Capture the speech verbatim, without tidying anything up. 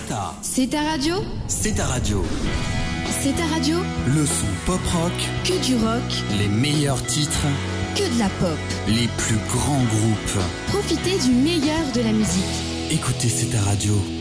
ta... C'est ta radio. C'est ta radio. C'est ta radio. Le son pop-rock. Que du rock. Les meilleurs titres. Que de la pop. Les plus grands groupes. Profitez du meilleur de la musique. Écoutez C'est ta radio.